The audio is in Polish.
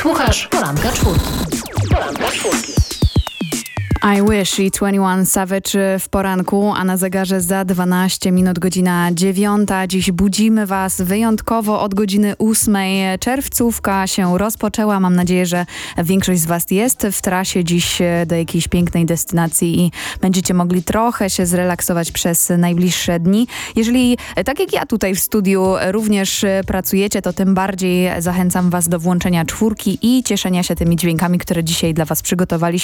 Słuchasz Poranka Czwórki. Poranka Czwórki. I Wish i 21 Savage w poranku, a na zegarze za 12 minut godzina 9. Dziś budzimy Was wyjątkowo od godziny 8. Czerwcówka się rozpoczęła. Mam nadzieję, że większość z Was jest w trasie dziś do jakiejś pięknej destynacji i będziecie mogli trochę się zrelaksować przez najbliższe dni. Jeżeli, tak jak ja tutaj w studiu, również pracujecie, to tym bardziej zachęcam Was do włączenia czwórki i cieszenia się tymi dźwiękami, które dzisiaj dla Was przygotowaliśmy.